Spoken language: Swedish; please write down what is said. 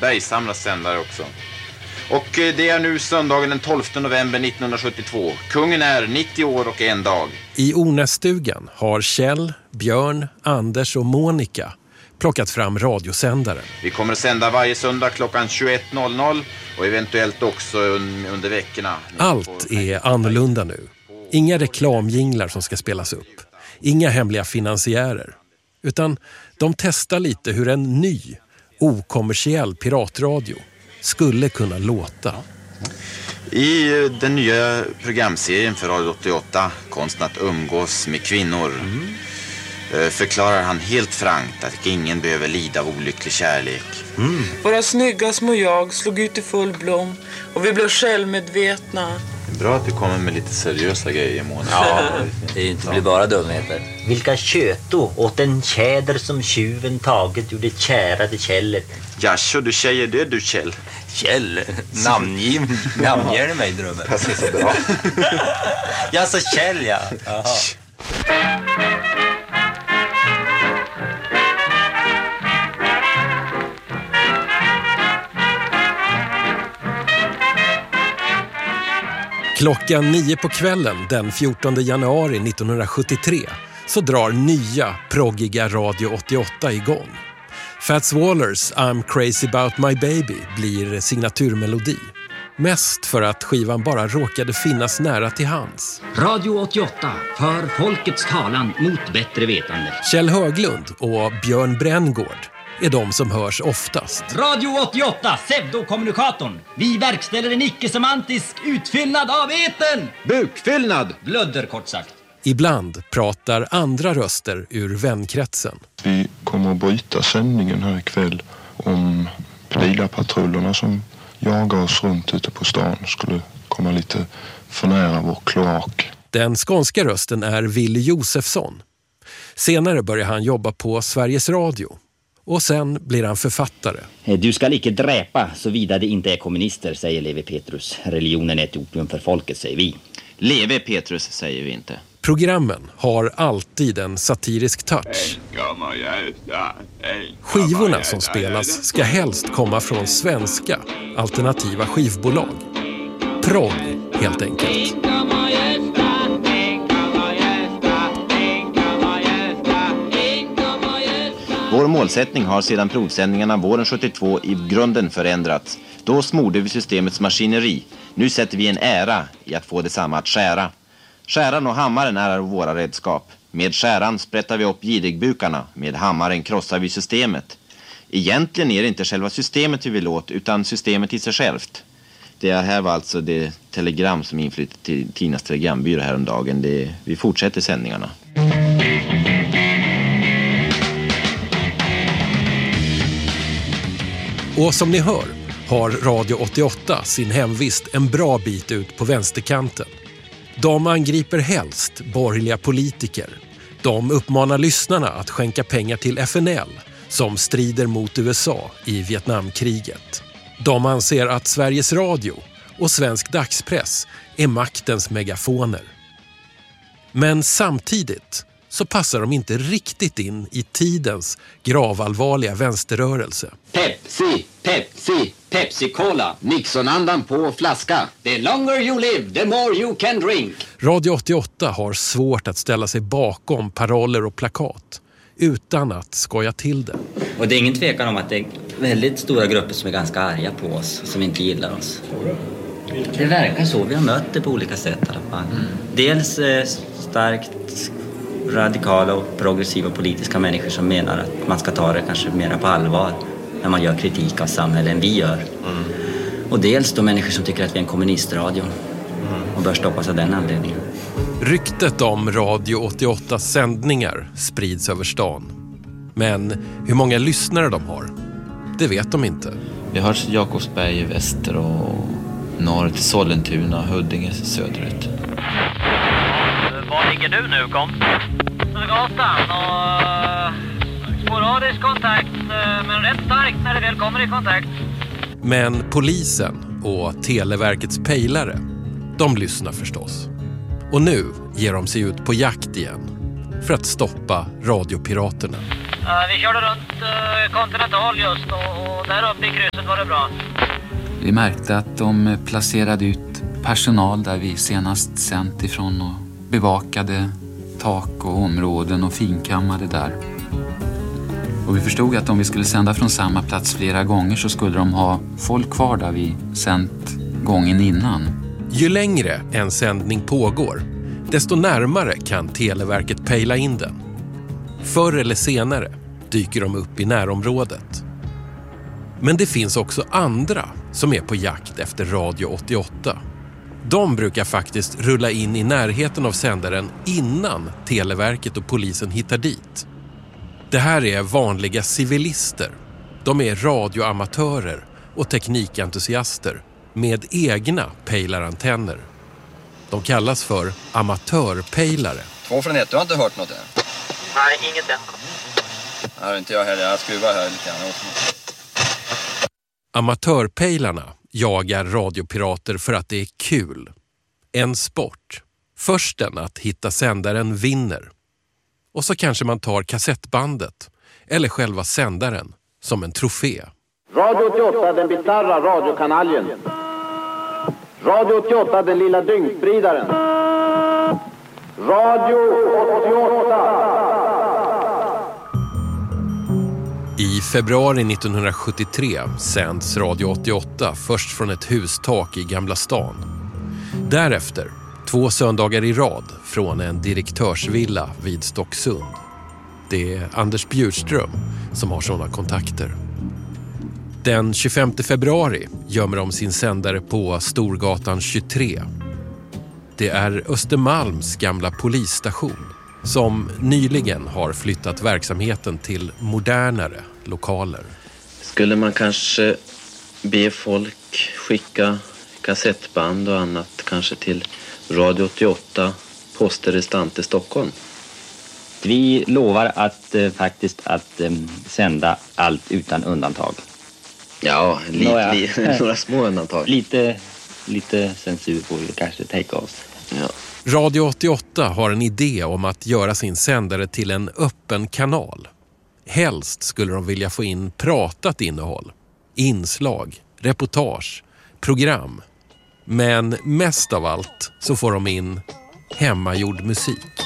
bergsamlas sändare också. Och det är nu söndagen den 12 november 1972. Kungen är 90 år och en dag. I Ornässtugan har Kjell, Björn, Anders och Monica plockat fram radiosändaren. Vi kommer att sända varje söndag klockan 21.00 och eventuellt också under veckorna. Allt är annorlunda nu. Inga reklamjinglar som ska spelas upp. Inga hemliga finansiärer. Utan de testar lite hur en ny, okommersiell piratradio skulle kunna låta. I den nya programserien för Radio 88, Konsten att umgås med kvinnor, förklarar han helt frankt att ingen behöver lida av olycklig kärlek. Våra snygga små jag slog ut i full blom och vi blev självmedvetna. Det är bra att du kommer med lite seriösa grejer, Mona. Ja, det inte blir bara dumheter. Vilka köto åt en tjäder som tjuven taget ur det kärade kället. Jaså, du säger det du, Kjell. Kjell, namnger du mig, drömmen? Passar så bra. Ja, så Kjell, ja. Aha. Klockan 9 på kvällen den 14 januari 1973 så drar nya proggiga Radio 88 igång. Fats Wallers I'm Crazy About My Baby blir signaturmelodi. Mest för att skivan bara råkade finnas nära till hands. Radio 88 för folkets talan mot bättre vetande. Kjell Höglund och Björn Bränngård är de som hörs oftast. Radio 88, pseudokommunikatorn. Vi verkställer en icke-semantisk utfyllnad av eten. Bukfyllnad! Blödder, kort sagt. Ibland pratar andra röster ur vänkretsen. Vi kommer att bryta sändningen här ikväll om Pila-patrullerna som jagar oss runt ute på stan skulle komma lite för nära vår kloak. Den skånska rösten är Willy Josefsson. Senare börjar han jobba på Sveriges Radio. Och sen blir han författare. Du ska icke dräpa såvida det inte är kommunister, säger Levi Petrus. Religionen är ett opium för folket, säger vi. Leve Petrus, säger vi inte. Programmen har alltid en satirisk touch. Skivorna som spelas ska helst komma från svenska alternativa skivbolag. Progg, helt enkelt. Vår målsättning har sedan provsändningarna våren 72 i grunden förändrats. Då smorde vi systemets maskineri. Nu sätter vi en ära i att få detsamma att skära. Skäran och hammaren är våra redskap. Med skäran sprättar vi upp gidigbukarna. Med hammaren krossar vi systemet. Egentligen är det inte själva systemet vi vill åt, utan systemet i sig självt. Det här var alltså det telegram som inflyttade till Tinas telegrambyrå häromdagen. Vi fortsätter sändningarna. Och som ni hör har Radio 88 sin hemvist en bra bit ut på vänsterkanten. De angriper helst borgerliga politiker. De uppmanar lyssnarna att skänka pengar till FNL som strider mot USA i Vietnamkriget. De anser att Sveriges Radio och svensk dagspress är maktens megafoner. Men samtidigt så passar de inte riktigt in i tidens gravallvarliga vänsterrörelse. Pepsi, Pepsi, Pepsi-Cola. Nixonandan på flaska. The longer you live, the more you can drink. Radio 88 har svårt att ställa sig bakom paroller och plakat utan att skoja till det. Och det är ingen tvekan om att det är väldigt stora grupper som är ganska arga på oss, som inte gillar oss. Det verkar så, vi har mött det på olika sätt i alla fall. Dels starkt radikala och progressiva politiska människor som menar att man ska ta det kanske mer på allvar när man gör kritik av samhället än vi gör. Och dels de människor som tycker att vi är en kommunistradio och bör stoppas av den anledningen. Ryktet om Radio 88 sändningar sprids över stan. Men hur många lyssnare de har, det vet de inte. Vi har Jakobsberg i väster och norr till Sollentuna, Huddinge söderut. Var ligger du nu, kom? Gatan och sporadisk kontakt, men rätt starkt när det väl kommer i kontakt. Men polisen och Televerkets pejlare, de lyssnar förstås. Och nu ger de sig ut på jakt igen för att stoppa radiopiraterna. Vi körde runt Continental just och där uppe i krysset var det bra. Vi märkte att de placerade ut personal där vi senast sänt ifrån och bevakade tak och områden och finkammade där. Och vi förstod att om vi skulle sända från samma plats flera gånger så skulle de ha folk kvar där vi sänt gången innan. Ju längre en sändning pågår, desto närmare kan Televerket pejla in den. Förr eller senare dyker de upp i närområdet. Men det finns också andra som är på jakt efter Radio 88. De brukar faktiskt rulla in i närheten av sändaren innan Televerket och polisen hittar dit. Det här är vanliga civilister. De är radioamatörer och teknikentusiaster med egna pejlarantenner. De kallas för amatörpejlare. 2 från 1, du har inte hört något än? Nej, inget än. Nej, inte jag heller. Jag skruvar här lite grann. Amatörpejlarna jagar radiopirater för att det är kul. En sport. Försten att hitta sändaren vinner. Och så kanske man tar kassettbandet eller själva sändaren som en trofé. Radio 88, den bizarra radiokanaljen. Radio 88, den lilla dyngspridaren. Radio 88. I februari 1973 sänds Radio 88 först från ett hustak i Gamla stan. Därefter 2 söndagar i rad från en direktörsvilla vid Stocksund. Det är Anders Bjurström som har sådana kontakter. Den 25 februari gömmer de sin sändare på Storgatan 23. Det är Östermalms gamla polisstation som nyligen har flyttat verksamheten till modernare lokaler. Skulle man kanske be folk skicka kassettband och annat kanske till Radio 88 Poster Restante Stockholm? Vi lovar att faktiskt sända allt utan undantag. Ja, några små undantag. Lite censur får vi kanske tänka oss. Ja. Radio 88 har en idé om att göra sin sändare till en öppen kanal. Helst skulle de vilja få in pratat innehåll, inslag, reportage, program. Men mest av allt så får de in hemmagjord musik.